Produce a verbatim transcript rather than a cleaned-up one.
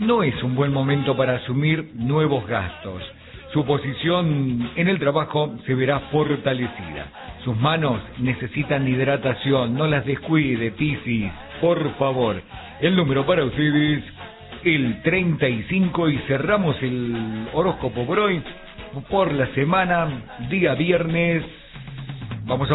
no es un buen momento para asumir nuevos gastos. Su posición en el trabajo se verá fortalecida. Sus manos necesitan hidratación, no las descuide, Piscis, por favor. El número para ustedes, el treinta y cinco, y cerramos el horóscopo por hoy, por la semana, día viernes. Vamos a